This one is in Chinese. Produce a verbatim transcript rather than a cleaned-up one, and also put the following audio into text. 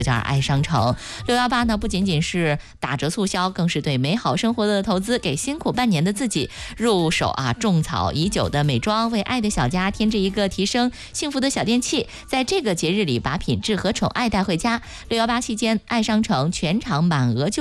叫爱商城。六幺八呢，不仅仅是打折促销，更是对美好生活的投资，给辛苦半年的自己入手啊种草已久的美妆，为爱的小家添置一个提升幸福的小电器。在这个节日里，把品质和宠爱带回家。六幺八期间，爱商城全场满额就